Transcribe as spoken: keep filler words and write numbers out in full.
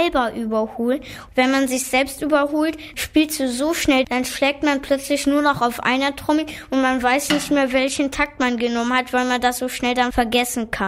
selber überholen. Wenn man sich selbst überholt, spielst du so schnell, dann schlägt man plötzlich nur noch auf einer Trommel und man weiß nicht mehr, welchen Takt man genommen hat, weil man das so schnell dann vergessen kann.